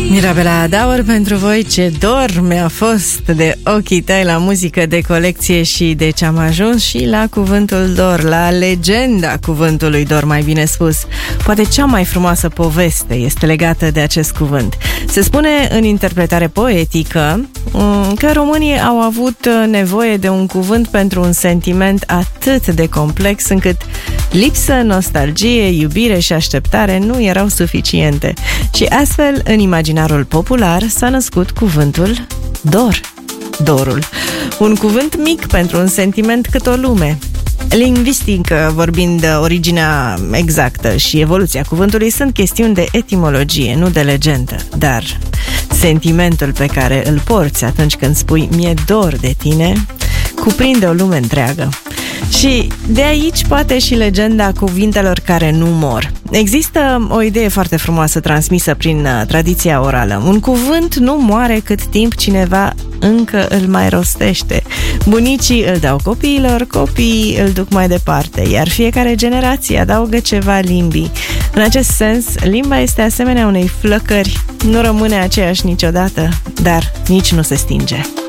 Mirabela Adaur pentru voi. Ce dor mi-a fost de ochii tăi la muzică de colecție și de ce am ajuns și la cuvântul dor, la legenda cuvântului dor, mai bine spus. Poate cea mai frumoasă poveste este legată de acest cuvânt. Se spune în interpretare poetică că românii au avut nevoie de un cuvânt pentru un sentiment atât de complex încât lipsă, nostalgie, iubire și așteptare nu erau suficiente. Și astfel, în imaginarul popular s-a născut cuvântul dor. Dorul. Un cuvânt mic pentru un sentiment cât o lume. Lingvistic vorbind, originea exactă și evoluția cuvântului sunt chestiuni de etimologie, nu de legendă. Dar sentimentul pe care îl porți atunci când spui "mi-e dor de tine" cuprinde o lume întreagă. Și de aici poate și legenda cuvintelor care nu mor. Există o idee foarte frumoasă transmisă prin tradiția orală. Un cuvânt nu moare cât timp cineva încă îl mai rostește. Bunicii îl dau copiilor, copiii îl duc mai departe, iar fiecare generație adaugă ceva limbii. În acest sens, limba este asemenea unei flăcări. Nu rămâne aceeași niciodată, dar nici nu se stinge.